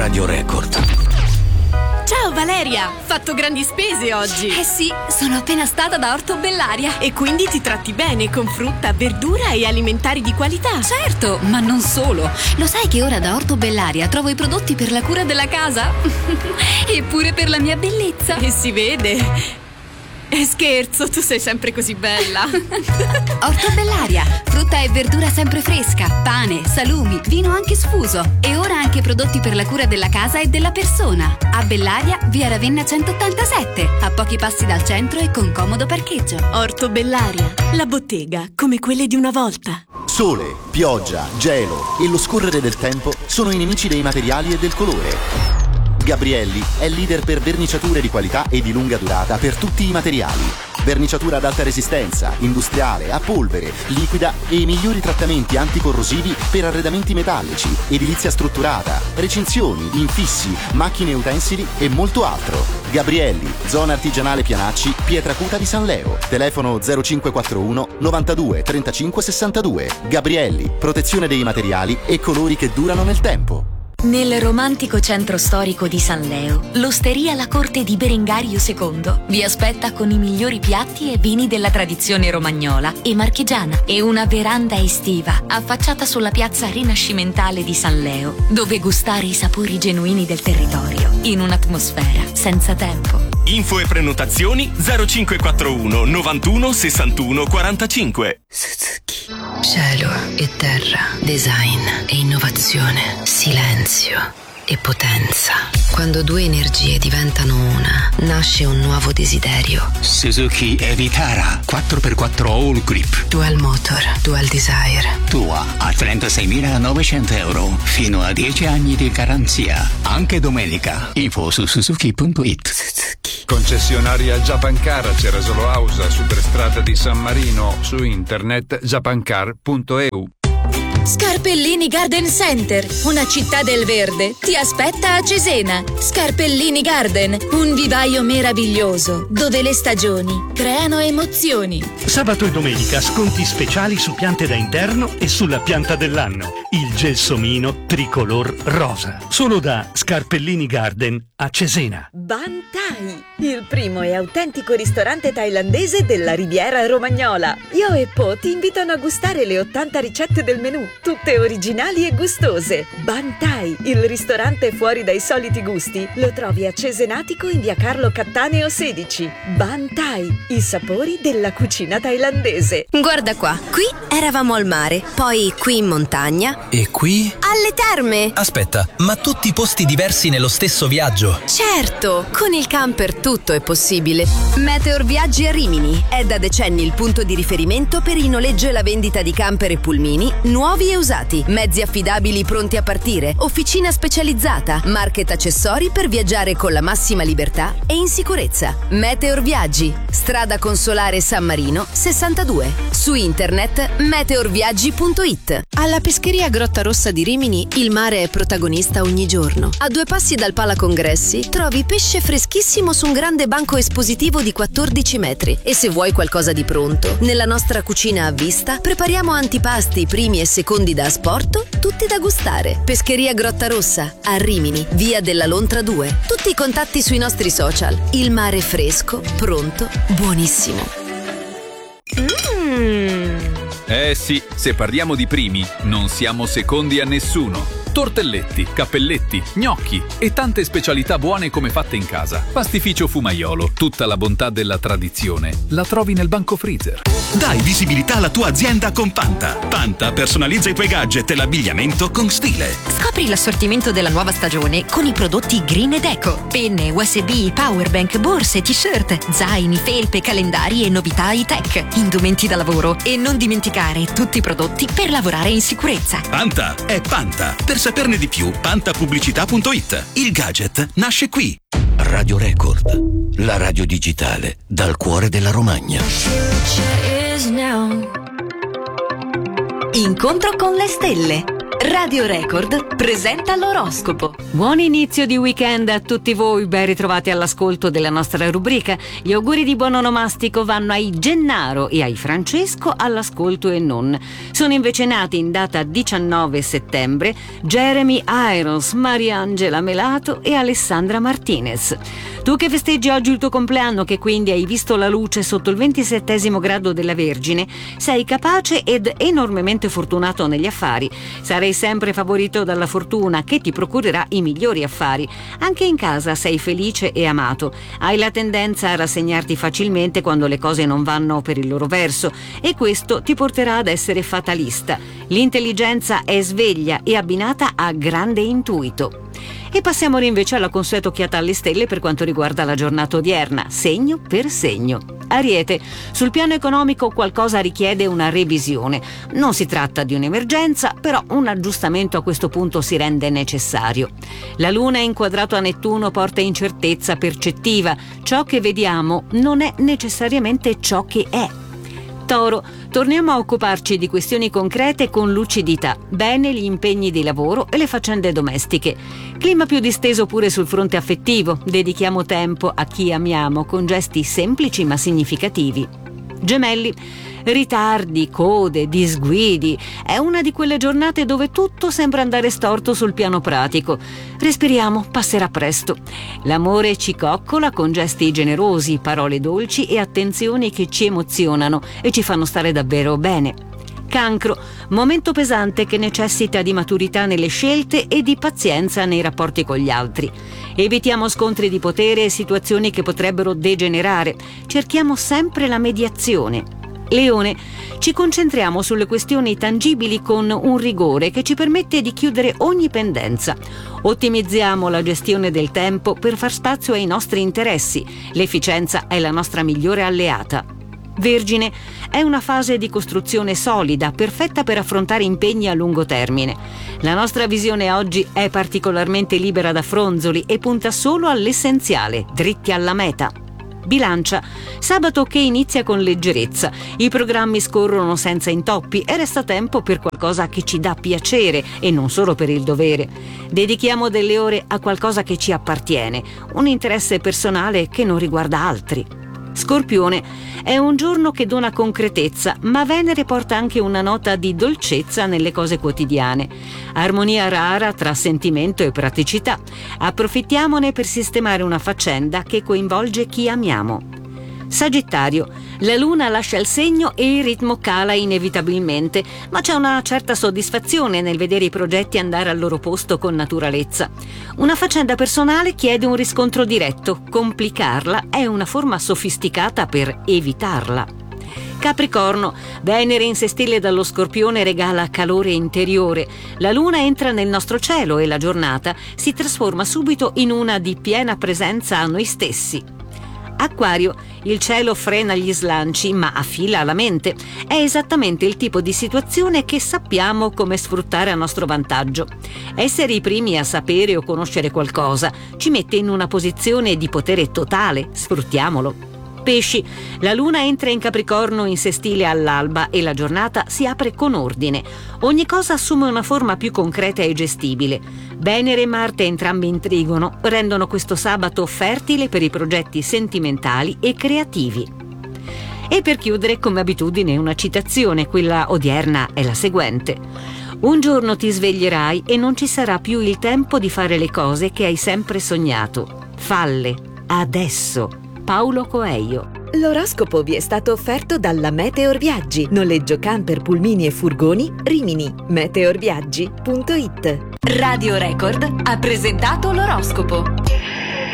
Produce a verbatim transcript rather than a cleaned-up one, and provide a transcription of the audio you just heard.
Radio Record. Ciao Valeria, fatto grandi spese oggi. Eh sì, sono appena stata da Orto Bellaria. E quindi ti tratti bene con frutta, verdura e alimentari di qualità. Certo, ma non solo. Lo sai che ora da Orto Bellaria trovo i prodotti per la cura della casa? E pure per la mia bellezza. E si vede. E scherzo, tu sei sempre così bella. Orto Bellaria, frutta e verdura sempre fresca, pane, salumi, vino anche sfuso. E ora anche prodotti per la cura della casa e della persona. A Bellaria, via Ravenna centottantasette, a pochi passi dal centro e con comodo parcheggio. Orto Bellaria, la bottega come quelle di una volta. Sole, pioggia, gelo e lo scorrere del tempo sono i nemici dei materiali e del colore. Gabrielli è leader per verniciature di qualità e di lunga durata per tutti i materiali. Verniciatura ad alta resistenza, industriale, a polvere, liquida e i migliori trattamenti anticorrosivi per arredamenti metallici, edilizia strutturata, recinzioni, infissi, macchine e utensili e molto altro. Gabrielli, zona artigianale Pianacci, Pietracuta di San Leo. Telefono zero cinque quattro uno novantadue trentacinque sessantadue. Gabrielli, protezione dei materiali e colori che durano nel tempo. Nel romantico centro storico di San Leo, l'Osteria La Corte di Berengario secondo vi aspetta con i migliori piatti e vini della tradizione romagnola e marchigiana e una veranda estiva affacciata sulla piazza rinascimentale di San Leo, dove gustare i sapori genuini del territorio in un'atmosfera senza tempo. Info e prenotazioni zero cinque quattro uno novantuno sessantuno quarantacinque. Suzuki. Cielo e terra, design e innovazione, silenzio e potenza. Quando due energie diventano una, nasce un nuovo desiderio. Suzuki Evitara quattro per quattro All Grip. Dual Motor, Dual Desire. Tua a trentaseimilanovecento euro, fino a dieci anni di garanzia. Anche domenica. Info su suzuki punto it. Suzuki. Concessionaria Japancar, Cerasolo Ausa, Superstrada di San Marino, su internet japancar punto e u. Scarpellini Garden Center, una città del verde, ti aspetta a Cesena. Scarpellini Garden, un vivaio meraviglioso, dove le stagioni creano emozioni. Sabato e domenica sconti speciali su piante da interno e sulla pianta dell'anno. Il gelsomino tricolor rosa. Solo da Scarpellini Garden a Cesena. Ban Thai, il primo e autentico ristorante thailandese della Riviera Romagnola. Io e Po ti invitano a gustare le ottanta ricette del menù, tutte originali e gustose. Ban Thai, il ristorante fuori dai soliti gusti, lo trovi a Cesenatico in via Carlo Cattaneo sedici. Ban Thai, i sapori della cucina thailandese. Guarda qua, qui eravamo al mare, poi qui in montagna. E qui? Alle terme! Aspetta, ma tutti posti diversi nello stesso viaggio? Certo, con il camper tutto è possibile. Meteor Viaggi a Rimini è da decenni il punto di riferimento per il noleggio e la vendita di camper e pulmini nuovi e usati, mezzi affidabili pronti a partire, officina specializzata, market accessori per viaggiare con la massima libertà e in sicurezza. Meteor Viaggi, strada Consolare San Marino sessantadue. Su internet meteorviaggi punto it. Alla pescheria Grotta Rossa di Rimini il mare è protagonista ogni giorno. A due passi dal Pala Congressi trovi pesce freschissimo su un grande banco espositivo di quattordici metri. E se vuoi qualcosa di pronto, nella nostra cucina a vista prepariamo antipasti, primi e secondi da asporto, tutti da gustare. Pescheria Grotta Rossa, a Rimini, via della Lontra due. Tutti i contatti sui nostri social. Il mare fresco, pronto, buonissimo. Mmm. Eh sì, se parliamo di primi, non siamo secondi a nessuno. Tortelletti, cappelletti, gnocchi e tante specialità buone come fatte in casa. Pastificio Fumaiolo, tutta la bontà della tradizione la trovi nel banco freezer. Dai visibilità alla tua azienda con Panta. Panta personalizza i tuoi gadget e l'abbigliamento con stile. Scopri l'assortimento della nuova stagione con i prodotti Green ed Eco. Penne, U S B, powerbank, borse, t-shirt, zaini, felpe, calendari e novità high-tech. Indumenti da lavoro. E non dimenticare tutti i prodotti per lavorare in sicurezza. Panta è Panta. Per saperne di più, pantapubblicità punto it. Il gadget nasce qui. Radio Record, la radio digitale dal cuore della Romagna. Incontro con le stelle. Radio Record presenta l'oroscopo. Buon inizio di weekend a tutti voi, ben ritrovati all'ascolto della nostra rubrica. Gli auguri di buon onomastico vanno ai Gennaro e ai Francesco all'ascolto e non. Sono invece nati in data diciannove settembre Jeremy Irons, Mariangela Melato e Alessandra Martinez. Tu che festeggi oggi il tuo compleanno, che quindi hai visto la luce sotto il ventisettesimo grado della Vergine, sei capace ed enormemente fortunato negli affari. Sarai sempre favorito dalla fortuna che ti procurerà i migliori affari. Anche in casa sei felice e amato. Hai la tendenza a rassegnarti facilmente quando le cose non vanno per il loro verso e questo ti porterà ad essere fatalista. L'intelligenza è sveglia e abbinata a grande intuito. E passiamo ora invece alla consueta occhiata alle stelle per quanto riguarda la giornata odierna, segno per segno. Ariete, sul piano economico qualcosa richiede una revisione. Non si tratta di un'emergenza, però un aggiustamento a questo punto si rende necessario. La Luna inquadrato a Nettuno porta incertezza percettiva. Ciò che vediamo non è necessariamente ciò che è. Toro, torniamo a occuparci di questioni concrete con lucidità. Bene gli impegni di lavoro e le faccende domestiche. Clima più disteso pure sul fronte affettivo. Dedichiamo tempo a chi amiamo con gesti semplici ma significativi. Gemelli, ritardi, code, disguidi. È una di quelle giornate dove tutto sembra andare storto sul piano pratico. Respiriamo, passerà presto. L'amore ci coccola con gesti generosi, parole dolci e attenzioni che ci emozionano e ci fanno stare davvero bene. Cancro, momento pesante che necessita di maturità nelle scelte e di pazienza nei rapporti con gli altri. Evitiamo scontri di potere e situazioni che potrebbero degenerare. Cerchiamo sempre la mediazione. Leone, ci concentriamo sulle questioni tangibili con un rigore che ci permette di chiudere ogni pendenza. Ottimizziamo la gestione del tempo per far spazio ai nostri interessi. L'efficienza è la nostra migliore alleata. Vergine, è una fase di costruzione solida, perfetta per affrontare impegni a lungo termine. La nostra visione oggi è particolarmente libera da fronzoli e punta solo all'essenziale, dritti alla meta. Bilancia, sabato che inizia con leggerezza. I programmi scorrono senza intoppi e resta tempo per qualcosa che ci dà piacere e non solo per il dovere. Dedichiamo delle ore a qualcosa che ci appartiene, un interesse personale che non riguarda altri. Scorpione, è un giorno che dona concretezza, ma Venere porta anche una nota di dolcezza nelle cose quotidiane. Armonia rara tra sentimento e praticità. Approfittiamone per sistemare una faccenda che coinvolge chi amiamo. Sagittario, la luna lascia il segno e il ritmo cala inevitabilmente, ma c'è una certa soddisfazione nel vedere i progetti andare al loro posto con naturalezza. Una faccenda personale chiede un riscontro diretto, complicarla è una forma sofisticata per evitarla. Capricorno, Venere in sestile dallo Scorpione regala calore interiore. La luna entra nel nostro cielo e la giornata si trasforma subito in una di piena presenza a noi stessi. Acquario, il cielo frena gli slanci ma affila la mente. È esattamente il tipo di situazione che sappiamo come sfruttare a nostro vantaggio. Essere i primi a sapere o conoscere qualcosa ci mette in una posizione di potere totale, sfruttiamolo. Pesci, la luna entra in Capricorno in sestile all'alba e la giornata si apre con ordine. Ogni cosa assume una forma più concreta e gestibile. Venere e Marte, entrambi in trigono, rendono questo sabato fertile per i progetti sentimentali e creativi. E per chiudere, come abitudine, una citazione, quella odierna è la seguente. Un giorno ti sveglierai e non ci sarà più il tempo di fare le cose che hai sempre sognato. Falle, adesso. Paolo Coelho. L'oroscopo vi è stato offerto dalla Meteor Viaggi. Noleggio camper, pulmini e furgoni Rimini. meteor viaggi punto it. Radio Record ha presentato l'oroscopo.